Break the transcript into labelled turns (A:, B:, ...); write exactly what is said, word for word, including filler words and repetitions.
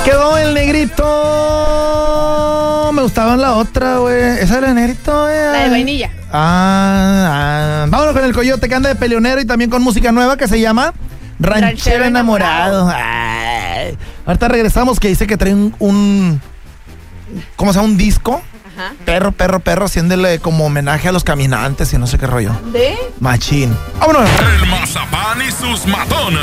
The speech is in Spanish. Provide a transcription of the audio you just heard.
A: quedó el negrito. Me gustaba la otra, güey. Esa era el negrito, güey.
B: La de vainilla.
A: Ah, ah. Vámonos con el coyote que anda de peleonero y también con música nueva que se llama Ranchero, Ranchero Enamorado. Ay. Ahorita regresamos, que dice que trae un, un ¿cómo se llama? Un disco. Ajá. Perro, perro, perro, haciéndole como homenaje a los caminantes y no sé qué rollo.
B: ¿De?
A: Machín. Vámonos.
C: El Mazapán y sus matones.